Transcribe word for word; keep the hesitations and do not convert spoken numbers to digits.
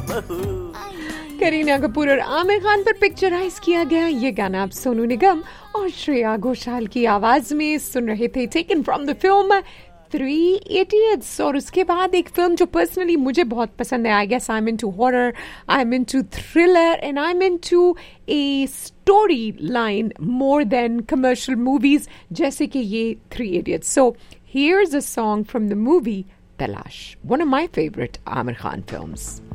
बहू। करीना कपूर और आमिर खान पर पिक्चराइज किया गया ये गाना आप सोनू निगम और श्रेया घोषाल की आवाज में सुन रहे थे, taken from the film three idiots. और उसके बाद एक फिल्म जो पर्सनली मुझे बहुत पसंद है, I guess I am into horror, I am into thriller and I am into a story line more than commercial movies, जैसे कि ये three idiots. So here's a song from the movie तलाश, one of my favourite Aamir Khan films.